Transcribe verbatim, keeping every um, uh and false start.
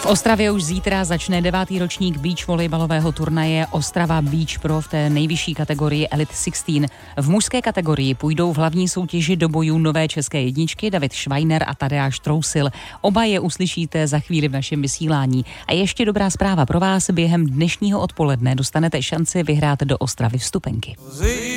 Ostravě už zítra začne devátý ročník beach volejbalového turnaje Ostrava Beach Pro v té nejvyšší kategorii Elite šestnáct. V mužské kategorii půjdou v hlavní soutěži do bojů nové české jedničky David Švajner a Tadeáš Trousil. Oba je uslyšíte za chvíli v našem vysílání. A ještě dobrá zpráva pro vás, během dnešního odpoledne dostanete šanci vyhrát do Ostravy vstupenky.